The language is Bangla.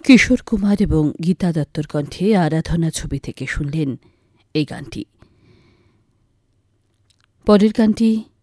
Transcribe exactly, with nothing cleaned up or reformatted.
কিশোর কুমার এবং গীতা দত্তর কণ্ঠে আরাধনা ছবি থেকে শুনলেন এই গানটি। পরের গানটি